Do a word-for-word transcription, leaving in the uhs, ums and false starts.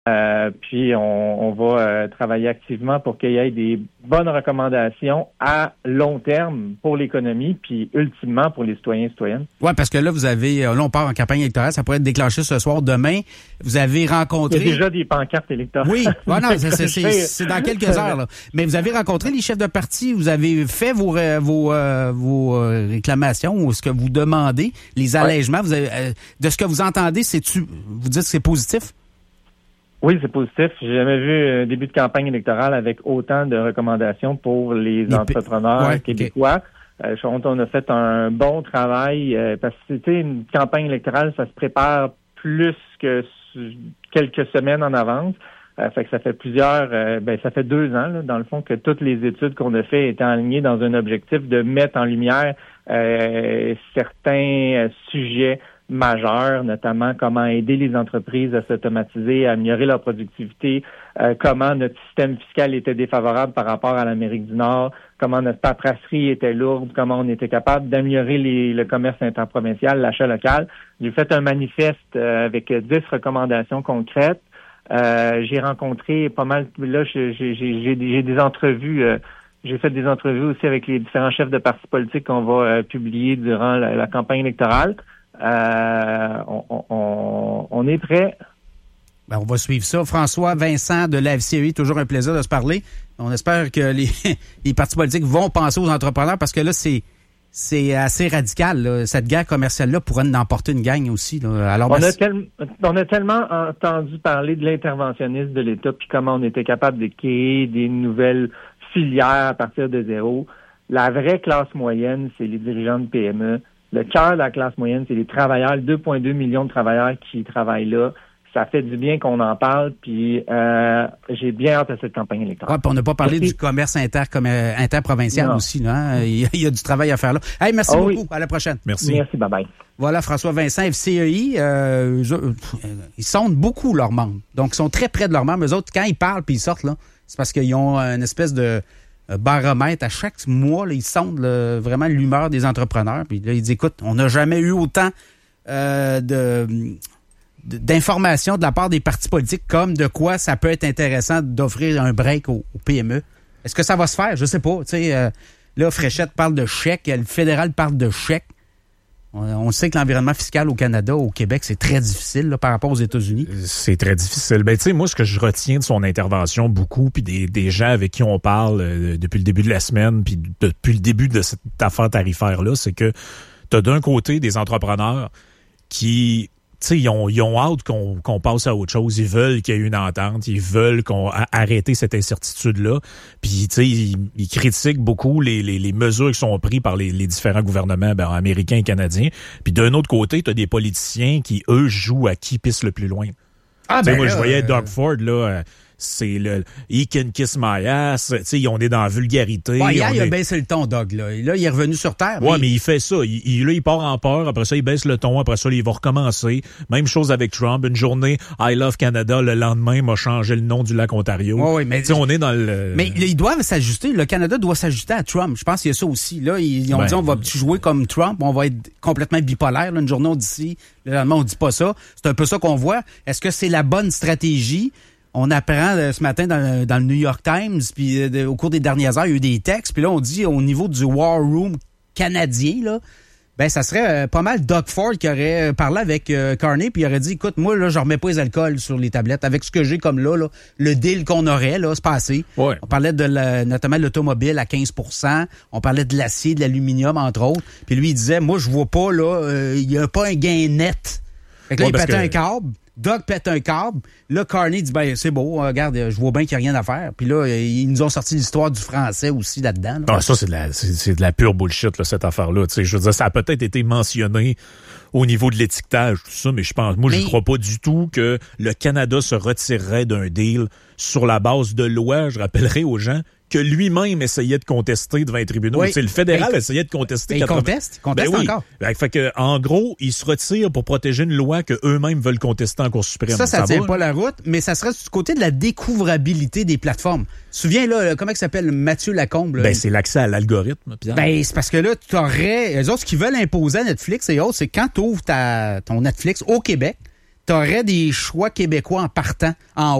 Euh, puis on, on va euh, travailler activement pour qu'il y ait des bonnes recommandations à long terme pour l'économie, puis ultimement pour les citoyens et citoyennes. Oui, parce que là, vous avez, là, on part en campagne électorale, ça pourrait être déclenché ce soir, demain. Vous avez rencontré... Il y a déjà des pancartes électorales. Oui, ouais, non, c'est, c'est, c'est, c'est dans quelques heures, là. Mais vous avez rencontré les chefs de parti, vous avez fait vos, vos, euh, vos réclamations ou ce que vous demandez, les allègements. Ouais. Vous avez, euh, de ce que vous entendez, c'est-tu, vous dites que c'est positif? Oui, c'est positif. J'ai jamais vu un début de campagne électorale avec autant de recommandations pour les, les entrepreneurs ouais, québécois. Okay. Euh, on a fait un bon travail euh, parce que c'était une campagne électorale, ça se prépare plus que quelques semaines en avance. Euh, fait que ça fait plusieurs, euh, ben ça fait deux ans là, dans le fond que toutes les études qu'on a fait étaient alignées dans un objectif de mettre en lumière euh, certains sujets majeurs, notamment comment aider les entreprises à s'automatiser, à améliorer leur productivité, euh, comment notre système fiscal était défavorable par rapport à l'Amérique du Nord, comment notre paperasserie était lourde, comment on était capable d'améliorer les, le commerce interprovincial, l'achat local. J'ai fait un manifeste euh, avec dix recommandations concrètes. Euh, j'ai rencontré pas mal, là j'ai, j'ai, j'ai, j'ai des entrevues, euh, j'ai fait des entrevues aussi avec les différents chefs de partis politiques qu'on va euh, publier durant la, la campagne électorale. Euh, on, on, on est prêt. Ben, on va suivre ça. François Vincent de la F C E I, toujours un plaisir de se parler. On espère que les, les partis politiques vont penser aux entrepreneurs parce que là, c'est, c'est assez radical. Là. Cette guerre commerciale-là pourrait en emporter une gagne aussi. Là. Alors, on, ben, a tel, on a tellement entendu parler de l'interventionnisme de l'État puis comment on était capable de créer des nouvelles filières à partir de zéro. La vraie classe moyenne, c'est les dirigeants de P M E. Le cœur de la classe moyenne, c'est les travailleurs, deux virgule deux millions de travailleurs qui travaillent là. Ça fait du bien qu'on en parle, puis euh, j'ai bien hâte à cette campagne électorale. Ouais, puis on n'a pas parlé merci. Du commerce inter, comme, euh, interprovincial non. aussi. Là, hein? il, y a, il y a du travail à faire là. Hey, merci oh, beaucoup. Oui. À la prochaine. Merci. Merci, bye-bye. Voilà, François Vincent, F C E I, euh, euh, ils sondent beaucoup leurs membres. Donc, ils sont très près de leurs membres. Eux autres, quand ils parlent puis ils sortent, là, c'est parce qu'ils ont une espèce de baromètre. À chaque mois, là, ils sondent là, vraiment l'humeur des entrepreneurs. Puis là, ils disent, écoute, on n'a jamais eu autant euh, de, de, d'informations de la part des partis politiques comme de quoi ça peut être intéressant d'offrir un break aux, aux P M E. Est-ce que ça va se faire? Je sais pas. Tu sais, euh, là, Fréchette parle de chèque, le fédéral parle de chèque. On, on sait que l'environnement fiscal au Canada, au Québec, c'est très difficile là, par rapport aux États-Unis. C'est très difficile. Ben, tu sais, moi, ce que je retiens de son intervention beaucoup, puis des, des gens avec qui on parle euh, depuis le début de la semaine, puis depuis le début de cette affaire tarifaire-là, c'est que tu as d'un côté des entrepreneurs qui... Tu sais, ils ont, ils ont hâte qu'on, qu'on passe à autre chose. Ils veulent qu'il y ait une entente. Ils veulent qu'on a, arrêter cette incertitude-là. Puis, tu sais, ils, ils critiquent beaucoup les, les, les mesures qui sont prises par les, les différents gouvernements ben, américains et canadiens. Puis, d'un autre côté, tu as des politiciens qui, eux, jouent à qui pisse le plus loin. Ah, ben, moi, là, je voyais euh... Doug Ford, là... Euh, c'est le « he can kiss my ass », tu sais, on est dans la vulgarité. Ouais, hier, il est... a baissé le ton, Doug, là. Là, il est revenu sur Terre. Ouais, mais, mais il fait ça. Il, il, là, il part en peur, après ça, il baisse le ton, après ça, il va recommencer. Même chose avec Trump. Une journée, « I love Canada », le lendemain, il m'a changé le nom du lac Ontario. Ouais, ouais, mais... Tu sais, on est dans le... Mais ils doivent s'ajuster. Le Canada doit s'ajuster à Trump. Je pense qu'il y a ça aussi. Là, ils ont ben... dit, on va jouer comme Trump, on va être complètement bipolaire. Là. Une journée, on dit ci, le lendemain, on dit pas ça. C'est un peu ça qu'on voit. Est-ce que c'est la bonne stratégie? On apprend euh, ce matin dans, dans le New York Times, puis euh, de, au cours des dernières heures, il y a eu des textes, puis là, on dit au niveau du War Room canadien, là, ben ça serait euh, pas mal Doug Ford qui aurait parlé avec euh, Carney, puis il aurait dit, écoute, moi, là, je remets pas les alcools sur les tablettes. Avec ce que j'ai comme là, là le deal qu'on aurait, là, c'est passé. Ouais. On parlait de la, notamment de l'automobile à quinze pour cent, on parlait de l'acier, de l'aluminium, entre autres. Puis lui, il disait, moi, je vois pas, là, euh, il y a pas un gain net. Fait que là, ouais, il pète que... un câble. Doug pète un câble. Là, Carney dit, ben, c'est beau, regarde, je vois bien qu'il n'y a rien à faire. Puis là, ils nous ont sorti l'histoire du français aussi là-dedans. Là. Ah, ça, c'est de la, c'est, c'est de la pure bullshit, là, cette affaire-là. Tu sais, je veux dire, ça a peut-être été mentionné au niveau de l'étiquetage, tout ça, mais je pense, moi, mais... je crois pas du tout que le Canada se retirerait d'un deal sur la base de loi. Je rappellerai aux gens que lui-même essayait de contester devant les tribunaux. Oui. Le fédéral il, essayait de contester. Il conteste, il conteste ben oui. encore. Fait que, en gros, ils se retirent pour protéger une loi qu'eux-mêmes veulent contester en Cour suprême. Ça, ça, ça tient va, pas là? La route, mais ça serait du côté de la découvrabilité des plateformes. Souviens là, comment il s'appelle Mathieu Lacombe? Là, ben, c'est l'accès à l'algorithme, Pierre. Ben, c'est parce que là, tu aurais... Eux autres, ce qu'ils veulent imposer à Netflix et autres, c'est quand tu ouvres ta, ton Netflix au Québec, tu aurais des choix québécois en partant en